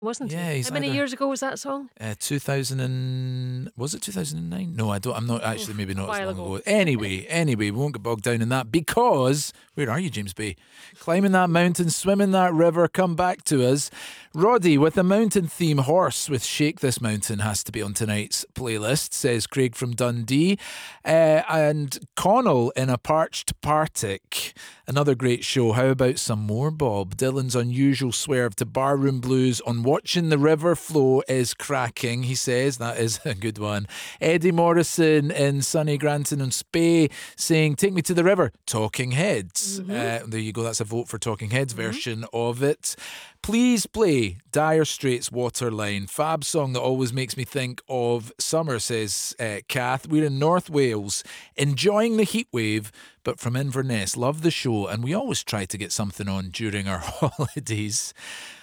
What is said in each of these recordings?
wasn't Yeah, he? he's How many either years ago was that song? 2000 and was it 2009? No, I don't. I'm not actually. Oof, Maybe a not as while long ago. ago. Anyway, we won't get bogged down in that because where are you, James Bay? Climbing that mountain, swimming that river. Come back to us, Roddy, with a mountain theme. Horse with Shake This Mountain has to be on tonight's playlist. Says Craig from Dundee, and Connell in a Parched Partick. Another great show. How about some more, Bob? Dylan's unusual swerve to Barroom Blues on Watching the River Flow is cracking, he says. That is a good one. Eddie Morrison in sunny Granton on Spey saying, Take Me to the River, Talking Heads. There you go. That's a vote for Talking Heads version of it. Please play Dire Straits Waterline. Fab song that always makes me think of summer, says Kath. We're in North Wales, enjoying the heat wave, but from Inverness. Love the show, and we always try to get something on during our holidays.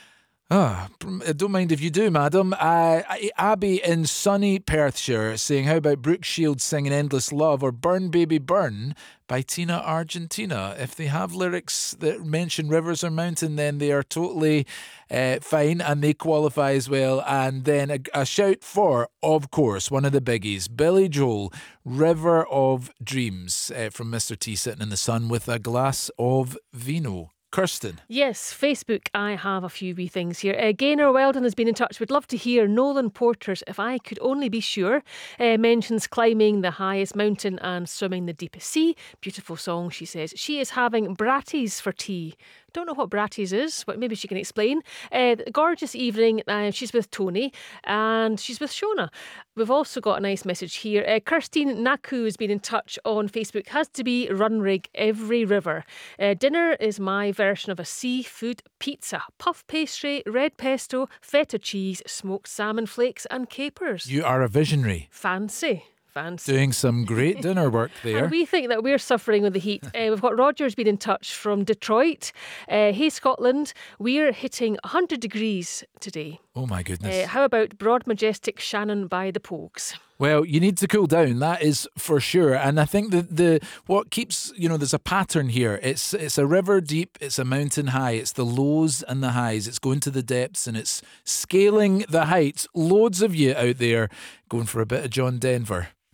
Don't mind if you do, madam. Abby in sunny Perthshire saying, how about Brooke Shields singing Endless Love or Burn Baby Burn by Tina Argentina? If they have lyrics that mention rivers or mountain, then they are totally fine and they qualify as well. And then a shout for, of course, one of the biggies, Billy Joel, River of Dreams, from Mr. T sitting in the sun with a glass of vino. Kirsten. Yes, Facebook, I have a few wee things here. Gaynor Weldon has been in touch. Would love to hear Nolan Porter's If I Could Only Be Sure. Mentions climbing the highest mountain and swimming the deepest sea. Beautiful song, she says. She is having bratties for tea. Don't know what bratties is, but maybe she can explain. Gorgeous evening. She's with Tony and she's with Shona. We've also got a nice message here. Kirstine Naku has been in touch on Facebook. Has to be Run Rig every river. Dinner is my version of a seafood pizza. Puff pastry, red pesto, feta cheese, smoked salmon flakes and capers. You are a visionary. Fancy. Doing some great dinner work there. And we think that we're suffering with the heat. We've got Roger's been in touch from Detroit. Hey, Scotland, we're hitting 100 degrees today. Oh, my goodness. How about Broad Majestic Shannon by the Pogues? Well, you need to cool down, that is for sure. And I think that what keeps, there's a pattern here. It's a river deep, it's a mountain high, it's the lows and the highs, it's going to the depths and it's scaling the heights. Loads of you out there going for a bit of John Denver.